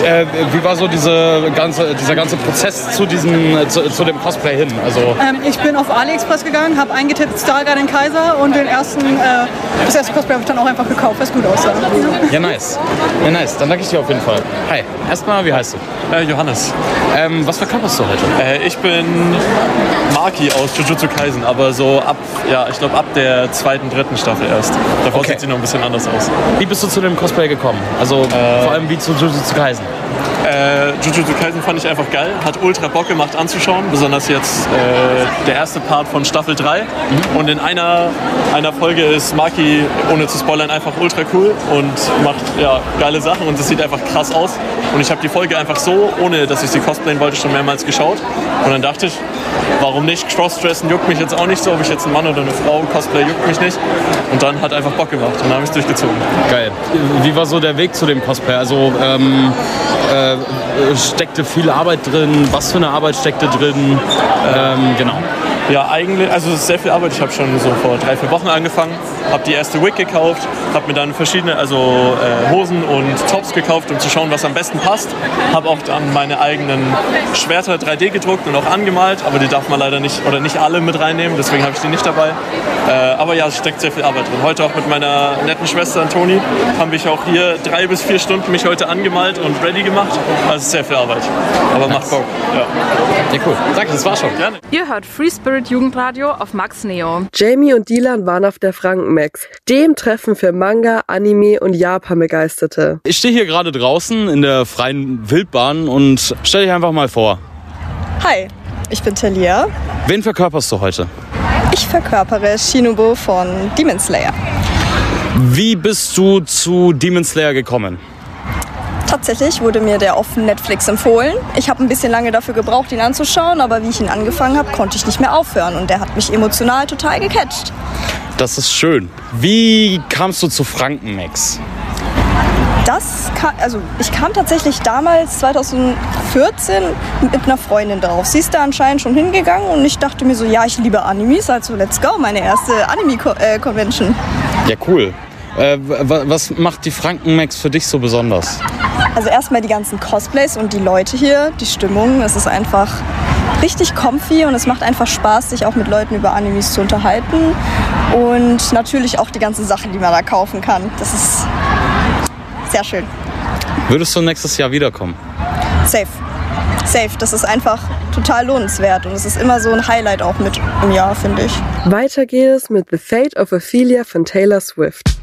Wie war so dieser ganze Prozess zu dem Cosplay hin? Also ich bin auf AliExpress gegangen, habe eingetippt Stargarden Kaiser und das erste Cosplay habe ich dann auch einfach gekauft, was gut aussah. Ja, nice. Ja, nice. Dann danke ich dir auf jeden Fall. Hi. Erstmal, wie heißt du? Johannes. Was verkörperst du heute? Ich bin Maki aus Jujutsu Kaisen, aber so ab der 2., 3. Staffel erst. Davor sieht sie noch ein bisschen anders aus. Wie bist du zu dem Cosplay gekommen? Also vor allem wie zu Jujutsu Kaisen? Jujutsu Kaisen fand ich einfach geil, hat ultra Bock gemacht anzuschauen, besonders jetzt der erste Part von Staffel 3. Und in einer Folge ist Maki, ohne zu spoilern, einfach ultra cool und macht geile Sachen und es sieht einfach krass aus. Und ich habe die Folge einfach so, ohne dass ich sie cosplayen wollte, schon mehrmals geschaut. Und dann dachte ich, warum nicht? Crossdressen juckt mich jetzt auch nicht so, ob ich jetzt ein Mann oder eine Frau cosplay, juckt mich nicht. Und dann hat einfach Bock gemacht und dann habe ich es durchgezogen. Geil. Wie war so der Weg zu dem Cosplay? Also steckte viel Arbeit drin? Was für eine Arbeit steckte drin? Genau. Ja, eigentlich, also es ist sehr viel Arbeit. Ich habe schon so vor 3, 4 Wochen angefangen, habe die erste Wig gekauft, habe mir dann verschiedene Hosen und Tops gekauft, um zu schauen, was am besten passt. Habe auch dann meine eigenen Schwerter 3D gedruckt und auch angemalt, aber die darf man leider nicht oder nicht alle mit reinnehmen, deswegen habe ich die nicht dabei. Aber ja, es steckt sehr viel Arbeit drin. Heute auch mit meiner netten Schwester Antoni haben wir auch hier 3 bis 4 Stunden mich heute angemalt und ready gemacht. Also es ist sehr viel Arbeit, aber macht Bock. Ja, cool. Danke, das war's schon. Gerne. Ihr hört Free Spirit Jugendradio auf Max Neo. Jamie und Dylan waren auf der Frankenmax, dem Treffen für Manga, Anime und Japan-Begeisterte. Ich stehe hier gerade draußen in der freien Wildbahn und stell dich einfach mal vor. Hi, ich bin Talia. Wen verkörperst du heute? Ich verkörpere Shinobu von Demon Slayer. Wie bist du zu Demon Slayer gekommen? Tatsächlich wurde mir der auf Netflix empfohlen. Ich habe ein bisschen lange dafür gebraucht, ihn anzuschauen, aber wie ich ihn angefangen habe, konnte ich nicht mehr aufhören. Und der hat mich emotional total gecatcht. Das ist schön. Wie kamst du zu Frankenmax? Ich kam tatsächlich damals, 2014, mit einer Freundin drauf. Sie ist da anscheinend schon hingegangen und ich dachte mir so, ja, ich liebe Animes, also let's go, meine erste Anime-Convention. Ja, cool. Was macht die Frankenmax für dich so besonders? Also erstmal die ganzen Cosplays und die Leute hier, die Stimmung. Es ist einfach richtig comfy und es macht einfach Spaß, sich auch mit Leuten über Animes zu unterhalten. Und natürlich auch die ganzen Sachen, die man da kaufen kann. Das ist sehr schön. Würdest du nächstes Jahr wiederkommen? Safe. Das ist einfach total lohnenswert und es ist immer so ein Highlight auch mit im Jahr, finde ich. Weiter geht es mit The Fate of Ophelia von Taylor Swift.